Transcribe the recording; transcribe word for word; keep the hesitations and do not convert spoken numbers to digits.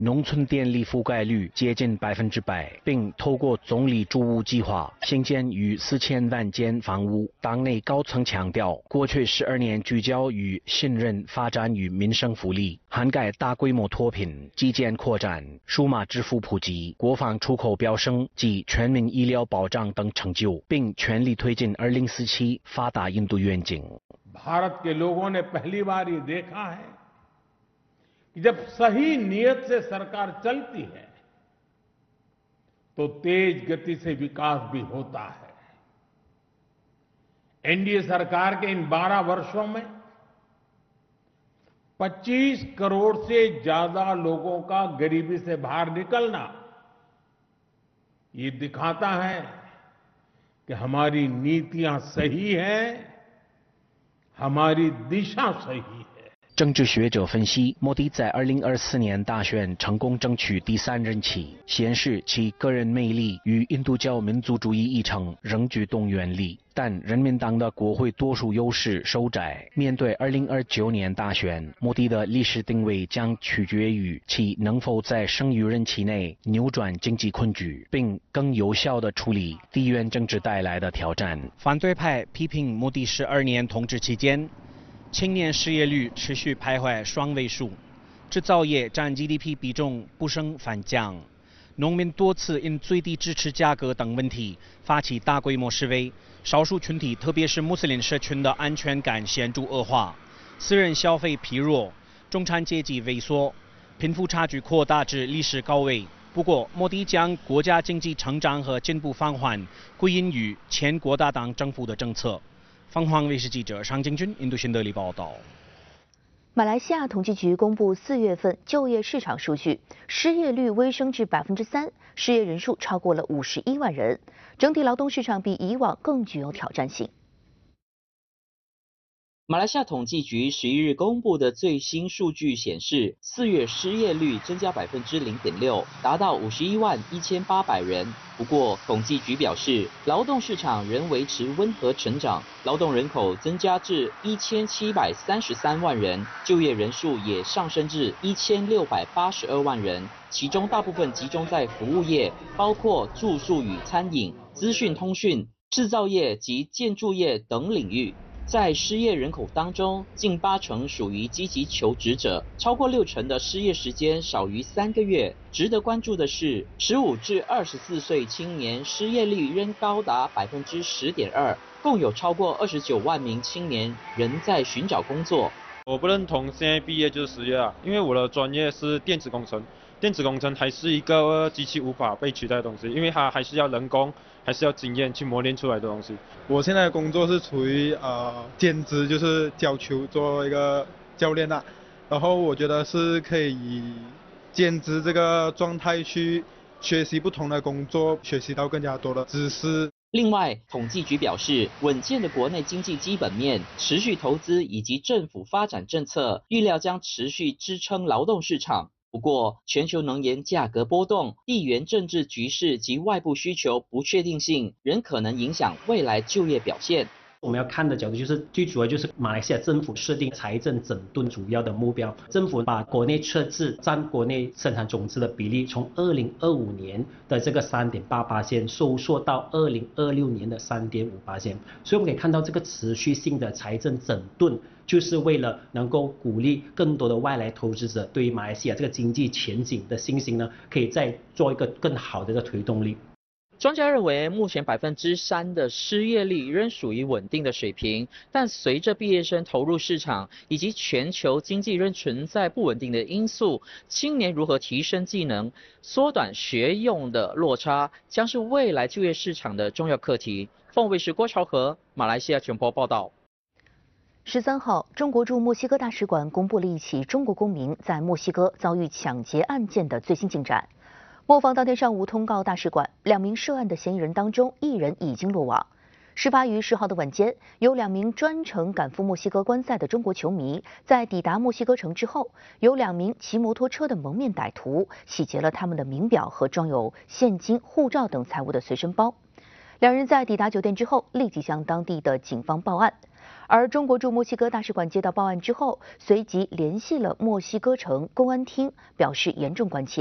农村电力覆盖率接近百分之百，并透过总理住屋计划新建逾四千万间房屋。党内高层强调，过去十二年聚焦于信任、发展与民生福利，涵盖大规模脱贫、基建扩展、数码支付普及、国防出口飙升及全民医疗保障等成就，并全力推进二零四七发达印度愿景。 भारत के लोगों ने पहली बार ये देखा है कि जब सही नीयत से सरकार चलती है तो तेज गति से विकास भी होता है। एनडीए सरकार के इन बारह वर्षों में पच्चीस करोड़ से ज्यादा लोगों का गरीबी से बाहर निकलना ये दिखाता है कि हमारी नीतियां सही हैं, हमारी दिशा सही है。 政治学者分析，莫迪在二零二四年大选成功争取第三任期，显示其个人魅力与印度教民族主义议程仍具动员力。但人民党的国会多数优势收窄，面对二零二九年大选，莫迪的历史定位将取决于其能否在剩余任期内扭转经济困局，并更有效地处理地缘政治带来的挑战。反对派批评莫迪十二年统治期间，青年失业率持续徘徊双位数，制造业占 G D P 比重不升反降，农民多次因最低支持价格等问题发起大规模示威，少数群体特别是穆斯林社群的安全感显著恶化，私人消费疲弱，中产阶级萎缩，贫富差距扩大至历史高位。不过，莫迪将国家经济成长和进步放缓归因于前国大党政府的政策。凤凰卫视记者尚京军印度新德里报道。 马来西亚统计局公布四月份就业市场数据，失业率微升至百分之三，失业人数超过了五十一万人，整体劳动市场比以往更具有挑战性。 马来西亚统计局十一日公布的最新数据显示，四月失业率增加百分之零点六，达到五十一万一千八百人。不过，统计局表示，劳动市场仍维持温和成长，劳动人口增加至一千七百三十三万人，就业人数也上升至一千六百八十二万人，其中大部分集中在服务业，包括住宿与餐饮、资讯通讯、制造业及建筑业等领域。在失业人口当中，近八成属于积极求职者，超过六成的失业时间少于三个月。值得关注的是，十五至二十四岁青年失业率仍高达百分之十点二，共有超过二十九万名青年仍在寻找工作。 我不认同现在毕业就是失业啊，因为我的专业是电子工程，电子工程还是一个机器无法被取代的东西，因为它还是要人工。还是要经验去磨练出来的东西。 我现在的工作是处于呃兼职，就是教球做一个教练啊。然后我觉得是可以以兼职这个状态去学习不同的工作，学习到更加多的知识。 另外，统计局表示，稳健的国内经济基本面、持续投资以及政府发展政策，预料将持续支撑劳动市场。不过，全球能源价格波动、地缘政治局势及外部需求不确定性，仍可能影响未来就业表现。 我们要看的角度就是最主要就是马来西亚政府设定财政整顿主要的目标，政府把国内赤字占国内生产总值的比例从二零二五年的这个 三点八%收缩到二零二六年的 三点五%，所以我们可以看到这个持续性的财政整顿就是为了能够鼓励更多的外来投资者对于马来西亚这个经济前景的信心呢，可以再做一个更好的一个推动力。 专家认为，目前百分之三的失业率仍属于稳定的水平，但随着毕业生投入市场以及全球经济仍存在不稳定的因素，青年如何提升技能、缩短学用的落差，将是未来就业市场的重要课题。凤卫视郭朝和马来西亚全播报道。 十三号，中国驻墨西哥大使馆公布了一起中国公民在墨西哥遭遇抢劫案件的最新进展。墨方当天上午通告大使馆，两名涉案的嫌疑人当中，一人已经落网。事发于十号的晚间，有两名专程赶赴墨西哥观赛的中国球迷，在抵达墨西哥城之后，有两名骑摩托车的蒙面歹徒洗劫了他们的名表和装有现金、护照等财物的随身包。两人在抵达酒店之后，立即向当地的警方报案。 而中国驻墨西哥大使馆接到报案之后，随即联系了墨西哥城公安厅，表示严重关切。